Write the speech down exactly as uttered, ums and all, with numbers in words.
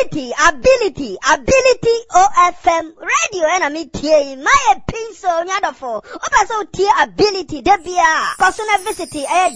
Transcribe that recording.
ability, ability, ability O F M radio and me tie my pencil nyadofo. Opa so tie ability debia. Personal visit